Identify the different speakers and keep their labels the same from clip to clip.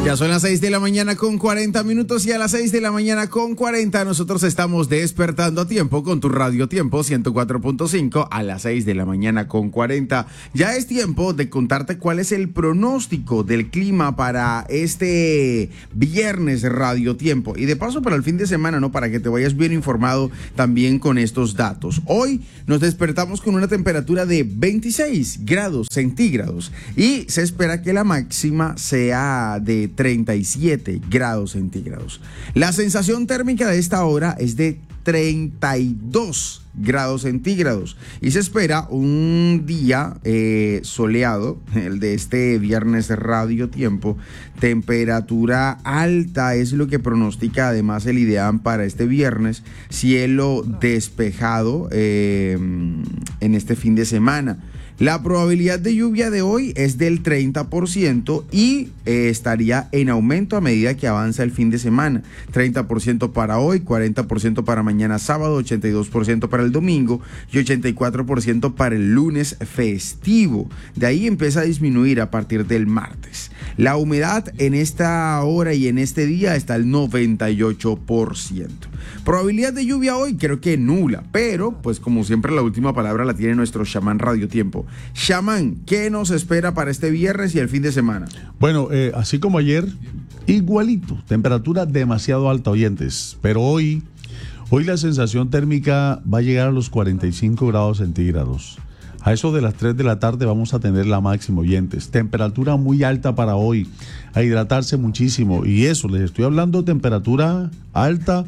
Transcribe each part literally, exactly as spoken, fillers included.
Speaker 1: Ya son las seis de la mañana con cuarenta minutos y a las seis de la mañana con cuarenta nosotros estamos despertando a tiempo con tu Radio Tiempo ciento cuatro punto cinco a las seis de la mañana con cuarenta. Ya es tiempo de contarte cuál es el pronóstico del clima para este viernes Radio Tiempo y de paso para el fin de semana, ¿no? Para que te vayas bien informado también con estos datos. Hoy nos despertamos con una temperatura de veintiséis grados centígrados y se espera que la máxima sea de treinta y siete grados centígrados. La sensación térmica de esta hora es de treinta y dos grados centígrados y se espera un día eh, soleado, el de este viernes Radio Tiempo. Temperatura alta es lo que pronostica además el IDEAM para este viernes, cielo despejado eh, en este fin de semana. La probabilidad de lluvia de hoy es del treinta por ciento y eh, estaría en aumento a medida que avanza el fin de semana. treinta por ciento para hoy, cuarenta por ciento para mañana sábado, ochenta y dos por ciento para el domingo y ochenta y cuatro por ciento para el lunes festivo. De ahí empieza a disminuir a partir del martes. La humedad en esta hora y en este día está al noventa y ocho por ciento. Probabilidad de lluvia hoy creo que nula, pero pues como siempre la última palabra la tiene nuestro chamán Radio Tiempo. Chamán, ¿qué nos espera para este viernes y el fin de semana?
Speaker 2: Bueno, eh, así como ayer, igualito, temperatura demasiado alta, oyentes, pero hoy, hoy la sensación térmica va a llegar a los cuarenta y cinco grados centígrados. A eso de las tres de la tarde vamos a tener la máxima, oyentes. Temperatura muy alta para hoy, a hidratarse muchísimo. Y eso, les estoy hablando temperatura alta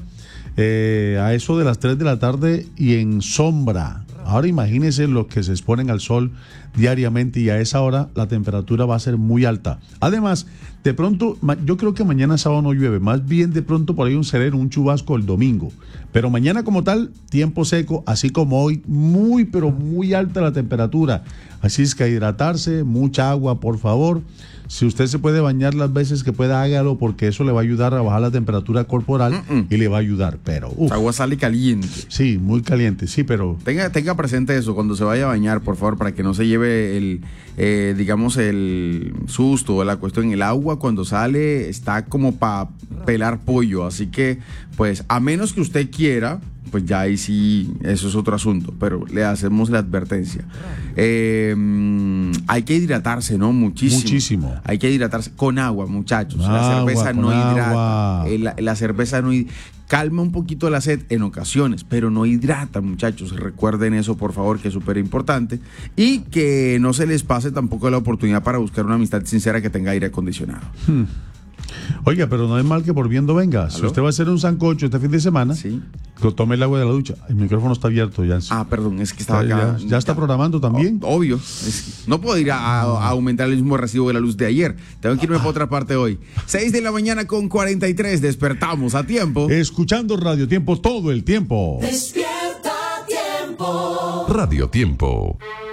Speaker 2: eh, a eso de las tres de la tarde y en sombra. Ahora imagínense los que se exponen al sol diariamente y a esa hora la temperatura va a ser muy alta. Además, de pronto, yo creo que mañana sábado no llueve, más bien de pronto por ahí un sereno, un chubasco el domingo. Pero mañana como tal, tiempo seco, así como hoy, muy pero muy alta la temperatura. Así es que a hidratarse, mucha agua, por favor. Si usted se puede bañar las veces que pueda, hágalo, porque eso le va a ayudar a bajar la temperatura corporal mm -mm. y le va a ayudar, pero... Uf,
Speaker 1: agua sale caliente.
Speaker 2: Sí, muy caliente, sí, pero...
Speaker 1: Tenga, tenga presente eso cuando se vaya a bañar, por favor, para que no se lleve el, eh, digamos, el susto o la cuestión. El agua cuando sale está como para pelar pollo, así que, pues, a menos que usted quiera... pues ya ahí sí, eso es otro asunto, pero le hacemos la advertencia. Eh, hay que hidratarse, ¿no? Muchísimo.
Speaker 2: Muchísimo.
Speaker 1: Hay que hidratarse con agua, muchachos.
Speaker 2: Agua,
Speaker 1: la cerveza no hidrata.
Speaker 2: Agua.
Speaker 1: La, la cerveza no hidrata. Calma un poquito la sed en ocasiones, pero no hidrata, muchachos. Recuerden eso, por favor, que es súper importante. Y que no se les pase tampoco la oportunidad para buscar una amistad sincera que tenga aire acondicionado.
Speaker 2: Hmm. Oiga, pero no es mal que por viendo venga. ¿Aló? Si usted va a hacer un sancocho este fin de semana,
Speaker 1: sí,
Speaker 2: tome el agua de la ducha. El micrófono está abierto ya.
Speaker 1: Ah, perdón, es que estaba acá.
Speaker 2: Ya, ya está ya programando también.
Speaker 1: O, obvio. Es que no puedo ir a, a, a aumentar el mismo recibo de la luz de ayer. Tengo que irme ah. para otra parte hoy. seis de la mañana con cuarenta y tres. Despertamos a tiempo.
Speaker 2: Escuchando Radio Tiempo todo el tiempo.
Speaker 3: Despierta a tiempo.
Speaker 4: Radio Tiempo.